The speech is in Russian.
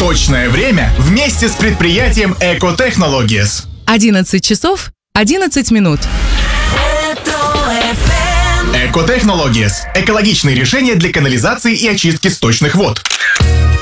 Точное время вместе с предприятием Эко-Технологиes. 11 часов 11 минут. Эко-Технологиes – экологичные решения для канализации и очистки сточных вод.